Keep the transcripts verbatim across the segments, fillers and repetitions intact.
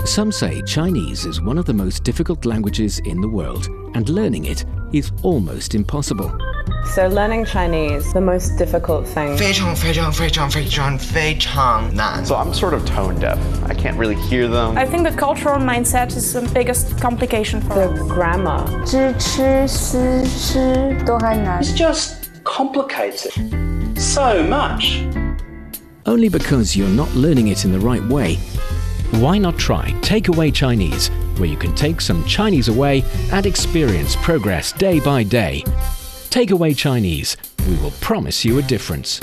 Some say Chinese is one of the most difficult languages in the world, and learning it is almost impossible. So learning Chinese, the most difficult thing. 非常非常非常非常非常难. So I'm sort of tone deaf. I can't really hear them. I think the cultural mindset is the biggest complication for the grammar. 知吃思吃都很难. It's just complicated so much. Only because you're not learning it in the right way. Why not try Takeaway Chinese, where you can take some Chinese away and experience progress day by day. Takeaway Chinese. We will promise you a difference.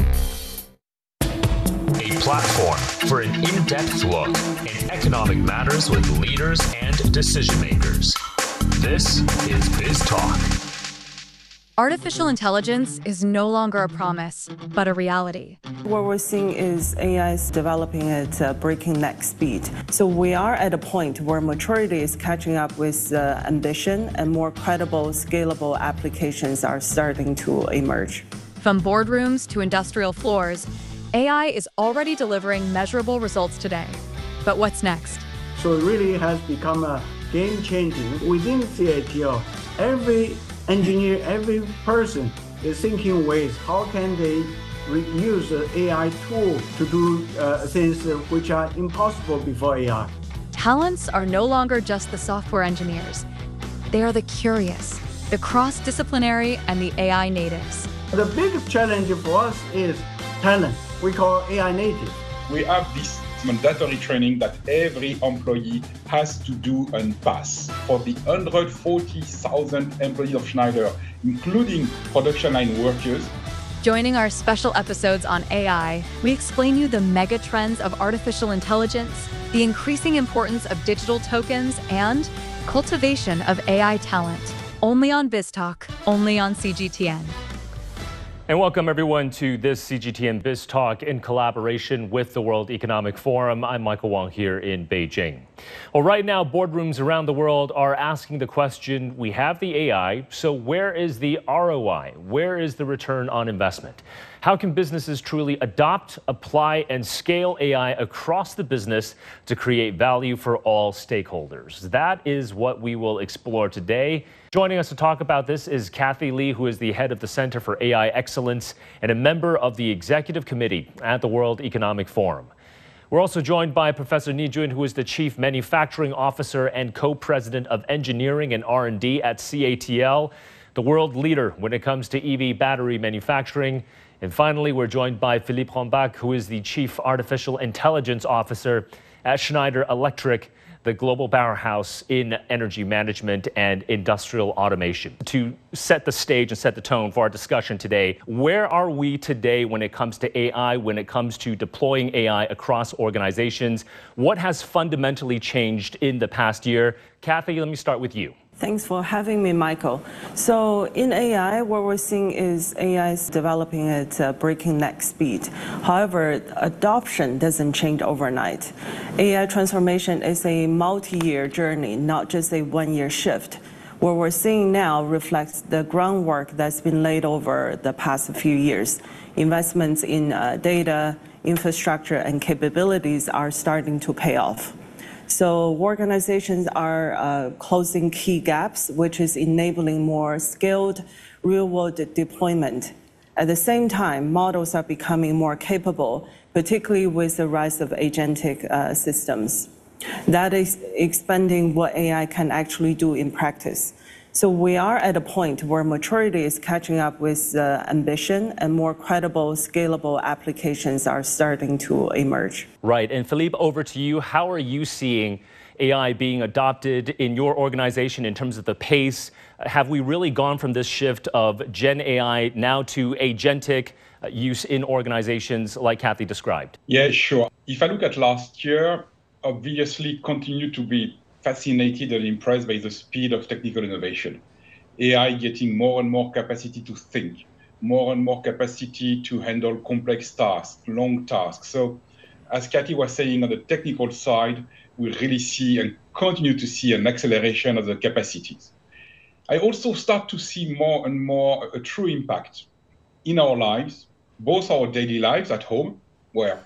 A platform for an in-depth look in economic matters with leaders and decision makers. This is Biz Talk. Artificial intelligence is no longer a promise, but a reality. What we're seeing is A I is developing at uh, breakneck speed. So we are at a point where maturity is catching up with uh, ambition, and more credible, scalable applications are starting to emerge. From boardrooms to industrial floors, A I is already delivering measurable results today. But what's next? So it really has become a game changing within C A T L. Every engineer, every person is thinking ways, how can they use an A I tool to do uh, things which are impossible before A I. Talents are no longer just the software engineers. They are the curious, the cross-disciplinary, and the A I natives. The biggest challenge for us is talent. We call A I native. We have this mandatory training that every employee has to do and pass. For the one hundred forty thousand employees of Schneider, including production line workers. Joining our special episodes on A I, we explain you the mega trends of artificial intelligence, the increasing importance of digital tokens, and cultivation of A I talent. Only on BizTalk, only on C G T N. And welcome everyone to this C G T N Biz Talk in collaboration with the World Economic Forum. I'm Michael Wong here in Beijing. Well, right now, boardrooms around the world are asking the question, we have the A I, so where is the R O I? Where is the return on investment? How can businesses truly adopt, apply, and scale A I across the business to create value for all stakeholders? That is what we will explore today. Joining us to talk about this is Kathy Lee, who is the head of the Center for A I Excellence and a member of the Executive Committee at the World Economic Forum. We're also joined by Professor Ni Jun, who is the Chief Manufacturing Officer and Co-President of Engineering and R and D at C A T L, the world leader when it comes to E V battery manufacturing. And finally, we're joined by Philippe Rombach, who is the Chief Artificial Intelligence Officer at Schneider Electric, the global powerhouse in energy management and industrial automation. To set the stage and set the tone for our discussion today, where are we today when it comes to A I, when it comes to deploying A I across organizations? What has fundamentally changed in the past year? Kathy, let me start with you. Thanks for having me, Michael. So in A I, what we're seeing is A I is developing at uh, breakneck speed. However, adoption doesn't change overnight. A I transformation is a multi-year journey, not just a one-year shift. What we're seeing now reflects the groundwork that's been laid over the past few years. Investments in uh, data, infrastructure, and capabilities are starting to pay off. So organizations are uh, closing key gaps, which is enabling more skilled real-world deployment. At the same time, models are becoming more capable, particularly with the rise of agentic uh, systems. That is expanding what A I can actually do in practice. So we are at a point where maturity is catching up with uh, ambition, and more credible, scalable applications are starting to emerge. Right. And Philippe, over to you. How are you seeing A I being adopted in your organization in terms of the pace? Have we really gone from this shift of Gen A I now to agentic uh, use in organizations like Kathy described? Yeah, sure. If I look at last year, obviously continue to be fascinated and impressed by the speed of technical innovation. A I getting more and more capacity to think, more and more capacity to handle complex tasks, long tasks. So as Kathy was saying, on the technical side, we really see and continue to see an acceleration of the capacities. I also start to see more and more a true impact in our lives, both our daily lives at home, where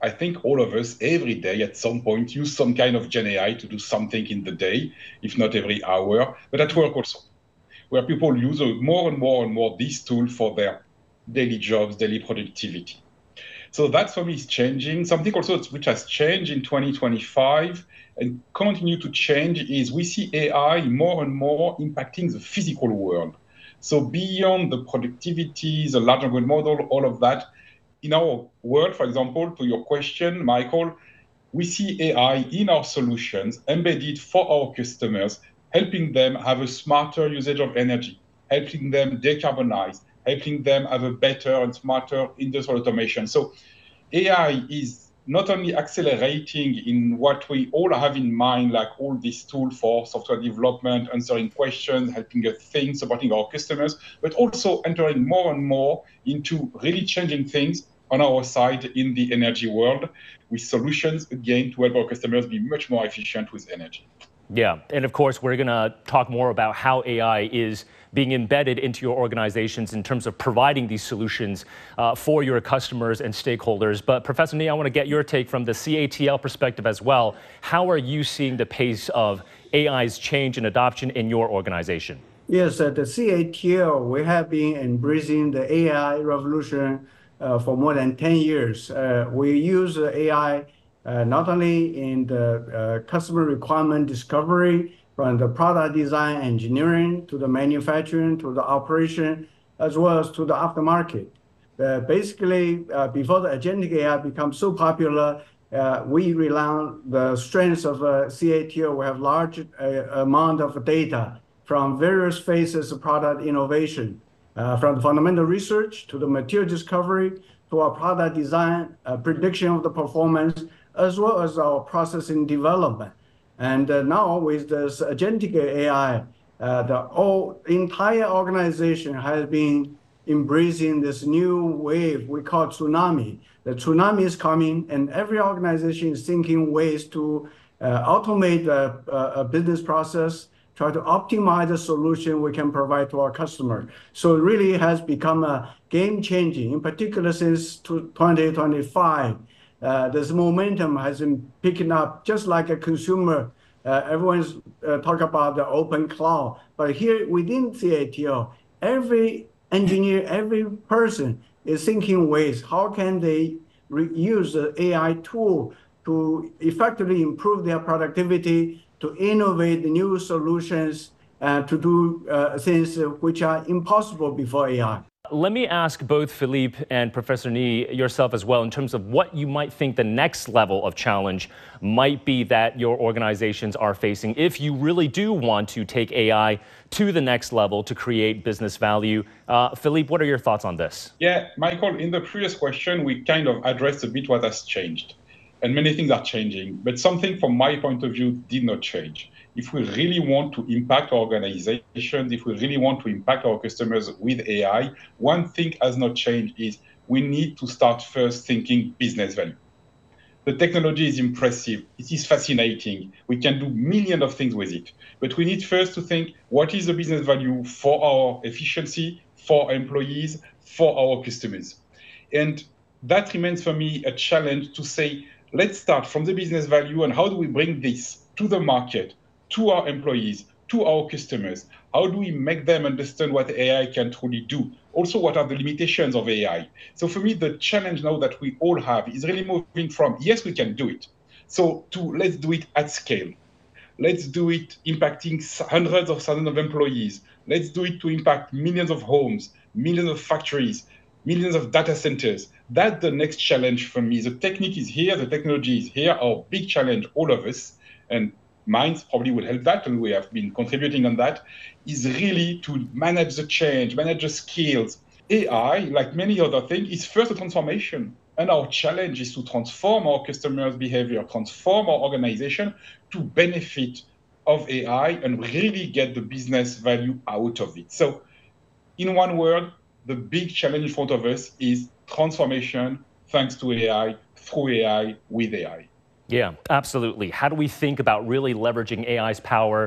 I think all of us every day at some point use some kind of Gen A I to do something in the day, if not every hour, but at work also, where people use more and more and more this tool for their daily jobs, daily productivity. So that for me is changing. Something also which has changed in twenty twenty-five and continue to change is we see A I more and more impacting the physical world. So beyond the productivity, the large language model, all of that, in our world, for example, to your question, Michael, we see A I in our solutions embedded for our customers, helping them have a smarter usage of energy, helping them decarbonize, helping them have a better and smarter industrial automation. So A I is not only accelerating in what we all have in mind, like all these tools for software development, answering questions, helping us think, supporting our customers, but also entering more and more into really changing things on our side in the energy world with solutions, again, to help our customers be much more efficient with energy. Yeah, and of course, we're going to talk more about how A I is being embedded into your organizations in terms of providing these solutions uh, for your customers and stakeholders. But Professor Ni, I want to get your take from the C A T L perspective as well. How are you seeing the pace of A I's change and adoption in your organization? Yes, at the C A T L, we have been embracing the A I revolution uh, for more than ten years. Uh, we use A I Uh, not only in the uh, customer requirement discovery, from the product design engineering to the manufacturing to the operation, as well as to the aftermarket. Uh, basically, uh, before the agentic A I becomes so popular, uh, we rely on the strengths of uh, C A T L. We have large uh, amount of data from various phases of product innovation, uh, from the fundamental research to the material discovery to our product design, uh, prediction of the performance, as well as our processing development. And uh, now with this agentic A I, uh, the whole entire organization has been embracing this new wave we call tsunami. The tsunami is coming, and every organization is thinking ways to uh, automate a, a business process, try to optimize the solution we can provide to our customer. So it really has become a game changing, in particular since twenty twenty-five. Uh, this momentum has been picking up just like a consumer. Uh, everyone's uh, talk about the open cloud, but here within C A T L, every engineer, every person is thinking ways, how can they use the A I tool to effectively improve their productivity, to innovate new solutions, uh, to do uh, things which are impossible before A I. Let me ask both Philippe and Professor Ni, yourself as well, in terms of what you might think the next level of challenge might be that your organizations are facing if you really do want to take A I to the next level to create business value. Uh, Philippe, what are your thoughts on this? Yeah, Michael, in the previous question, we kind of addressed a bit what has changed. And many things are changing, but something from my point of view did not change. If we really want to impact our organizations, if we really want to impact our customers with A I, one thing has not changed is we need to start first thinking business value. The technology is impressive. It is fascinating. We can do millions of things with it. But we need first to think, what is the business value for our efficiency, for our employees, for our customers? And that remains for me a challenge to say, let's start from the business value and how do we bring this to the market, to our employees, to our customers? How do we make them understand what A I can truly do? Also, what are the limitations of A I? So for me, the challenge now that we all have is really moving from, yes, we can do it, so to let's do it at scale. Let's do it impacting hundreds of thousands of employees. Let's do it to impact millions of homes, millions of factories, millions of data centers. That's the next challenge for me. The technique is here, the technology is here. Our big challenge, all of us, and Minds probably will help that, and we have been contributing on that, is really to manage the change, manage the skills. A I, like many other things, is first a transformation. And our challenge is to transform our customers' behavior, transform our organization to benefit of A I and really get the business value out of it. So in one word, the big challenge in front of us is transformation thanks to A I, through A I, with A I. Yeah, absolutely. How do we think about really leveraging A I's power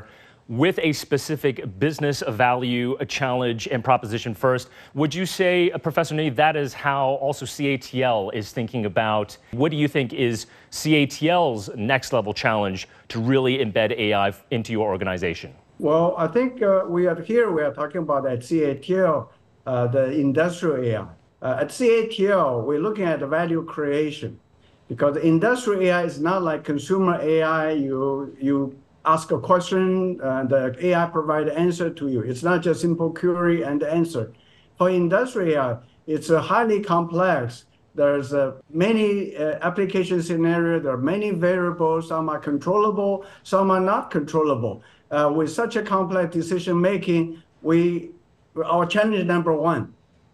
with a specific business value, a challenge, and proposition first. Would you say, uh, Professor Ni, that is how also C A T L is thinking about? What do you think is C A T L's next level challenge to really embed A I into your organization? Well, I think uh, we are here, we are talking about at C A T L, uh, the industrial A I. Uh, at C A T L, we're looking at the value creation, because industrial A I is not like consumer A I. You, you ask a question, and the A I provides an answer to you. It's not just simple query and answer. For industrial A I, it's a highly complex. There's uh, many uh, application scenarios. There are many variables. Some are controllable, some are not controllable. Uh, with such a complex decision making, we our challenge number one,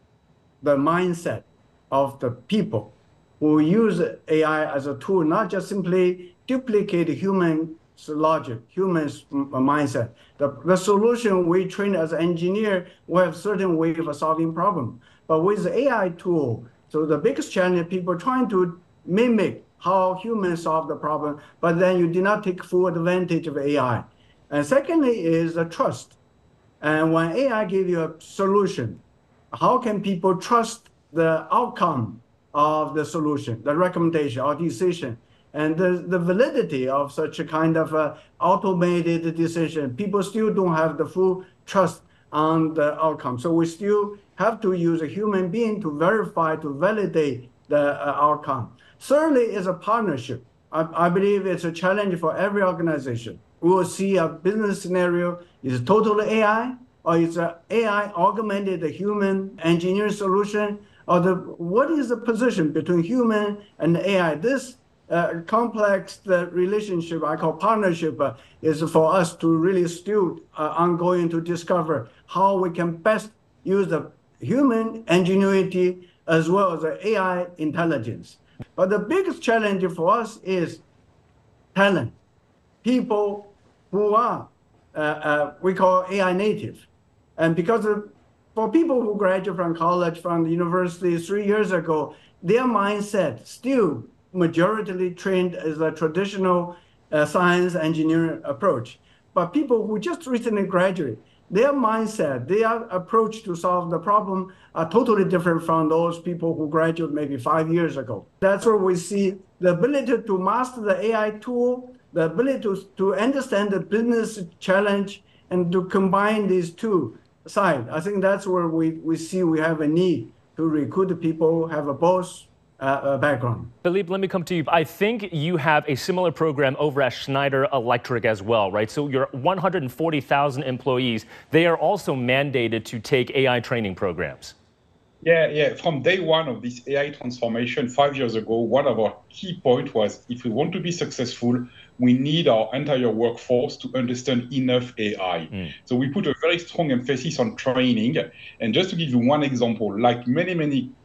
the mindset of the people who use A I as a tool, not just simply duplicate human logic, human mindset. The, the solution we train as an engineer, we have certain way of solving problem. But with the A I tool, so the biggest challenge, people are trying to mimic how humans solve the problem, but then you do not take full advantage of A I. And secondly is the trust. And when A I gives you a solution, how can people trust the outcome of the solution, the recommendation or decision, and the, the validity of such a kind of uh, automated decision? People still don't have the full trust on the outcome. So we still have to use a human being to verify, to validate the uh, outcome. Thirdly is a partnership. I, I believe it's a challenge for every organization. We will see a business scenario is totally A I, or it's an A I augmented human engineering solution, or the what is the position between human and A I? This uh, complex the relationship I call partnership uh, is for us to really still uh, ongoing to discover how we can best use the human ingenuity as well as the A I intelligence. But the biggest challenge for us is talent. People who are, uh, uh, we call A I native. And because of, for people who graduate from college, from the university three years ago, their mindset still majoritarily trained as a traditional uh, science engineering approach. But people who just recently graduate, their mindset, their approach to solve the problem are totally different from those people who graduated maybe five years ago. That's where we see the ability to master the A I tool, the ability to, to understand the business challenge, and to combine these two sides. I think that's where we, we see we have a need to recruit people who have a both uh, background. Philippe, let me come to you. I think you have a similar program over at Schneider Electric as well, right? So your one hundred forty thousand employees, they are also mandated to take A I training programs. Yeah, yeah. From day one of this A I transformation five years ago, one of our key points was if we want to be successful, we need our entire workforce to understand enough A I. Mm. So we put a very strong emphasis on training. And just to give you one example, like many, many